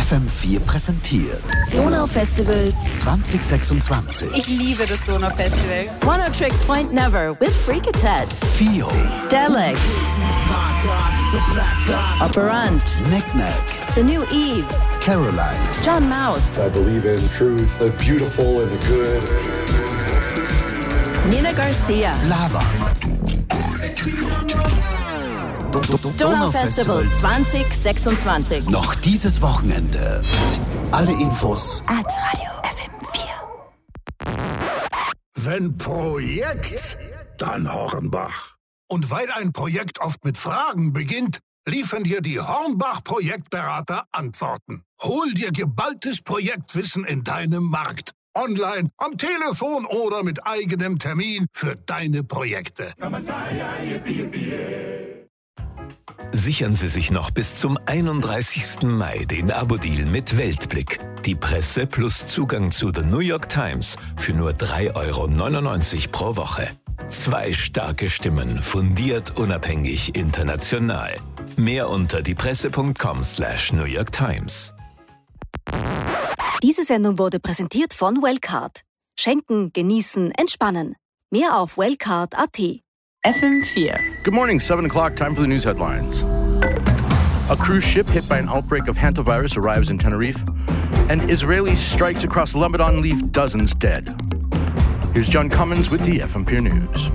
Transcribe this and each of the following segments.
FM4 präsentiert Donaufestival 2026. Ich liebe das Donaufestival. One Tricks Point Never with Freakatet, Fio, Delic, Operant, Knick-Knack, The New Eves, Caroline, John Mouse, I believe in truth, the beautiful and the good. Nina Garcia. Lava. Donaufestival 2026. Noch dieses Wochenende. Alle Infos At Radio FM4. Wenn Projekt, dann Hornbach. Und weil ein Projekt oft mit Fragen beginnt, liefern dir die Hornbach-Projektberater Antworten. Hol dir geballtes Projektwissen in deinem Markt. Online, am Telefon oder mit eigenem Termin für deine Projekte. Sichern Sie sich noch bis zum 31. Mai den Abo-Deal mit Weltblick. Die Presse plus Zugang zu The New York Times für nur 3,99 € pro Woche. 2 starke Stimmen, fundiert, unabhängig, international. Mehr unter diepresse.com/New York Times. Diese Sendung wurde präsentiert von Wellcard. Schenken, genießen, entspannen. Mehr auf wellcard.at. FM4. Good morning, 7 o'clock, time for the news headlines. A cruise ship hit by an outbreak of hantavirus arrives in Tenerife, and Israeli strikes across Lebanon leave dozens dead. Here's John Cummins with the FM4 News.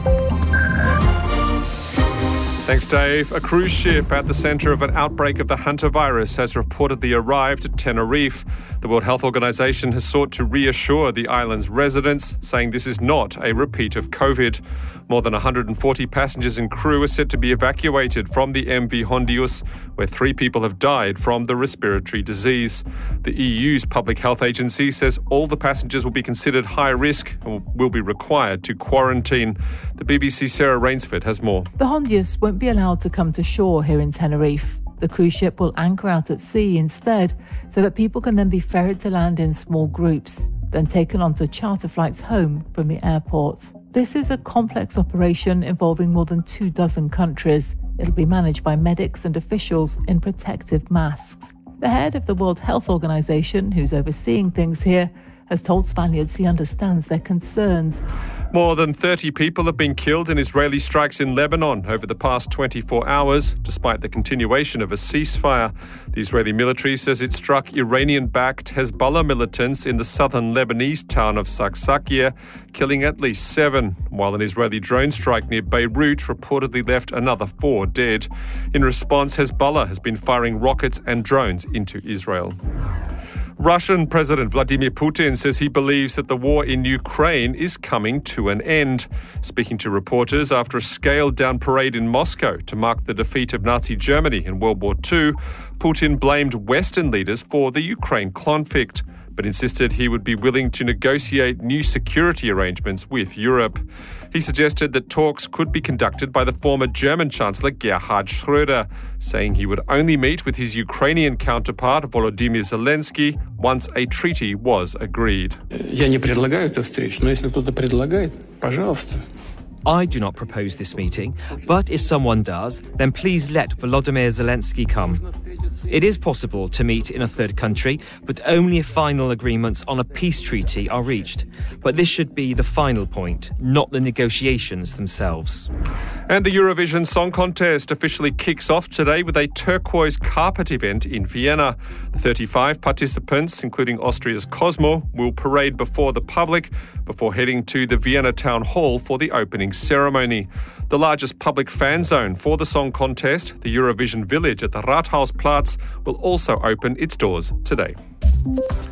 Thanks, Dave. A cruise ship at the centre of an outbreak of the hantavirus has reportedly arrived at Tenerife. The World Health Organization has sought to reassure the island's residents, saying this is not a repeat of COVID. More than 140 passengers and crew are set to be evacuated from the MV Hondius, where 3 people have died from the respiratory disease. The EU's public health agency says all the passengers will be considered high risk and will be required to quarantine. The BBC's Sarah Rainsford has more. The Hondius won't be allowed to come to shore here in Tenerife. The cruise ship will anchor out at sea instead, so that people can then be ferried to land in small groups, then taken onto charter flights home from the airport. This is a complex operation involving more than 24 countries. It'll be managed by medics and officials in protective masks. The head of the World Health Organization, who's overseeing things here, has told Spaniards he understands their concerns. More than 30 people have been killed in Israeli strikes in Lebanon over the past 24 hours, despite the continuation of a ceasefire. The Israeli military says it struck Iranian-backed Hezbollah militants in the southern Lebanese town of Saksakia, killing at least 7, while an Israeli drone strike near Beirut reportedly left another 4 dead. In response, Hezbollah has been firing rockets and drones into Israel. Russian President Vladimir Putin says he believes that the war in Ukraine is coming to an end. Speaking to reporters after a scaled-down parade in Moscow to mark the defeat of Nazi Germany in World War II, Putin blamed Western leaders for the Ukraine conflict, but insisted he would be willing to negotiate new security arrangements with Europe. He suggested that talks could be conducted by the former German Chancellor Gerhard Schröder, saying he would only meet with his Ukrainian counterpart Volodymyr Zelensky once a treaty was agreed. Я не предлагаю эту встречу, но если кто-то предлагает, пожалуйста. I do not propose this meeting, but if someone does, then please let Volodymyr Zelensky come. It is possible to meet in a third country, but only if final agreements on a peace treaty are reached. But this should be the final point, not the negotiations themselves. And the Eurovision Song Contest officially kicks off today with a turquoise carpet event in Vienna. The 35 participants, including Austria's Cosmo, will parade before the public before heading to the Vienna Town Hall for the opening ceremony. The largest public fan zone for the song contest, the Eurovision Village at the Rathausplatz, will also open its doors today.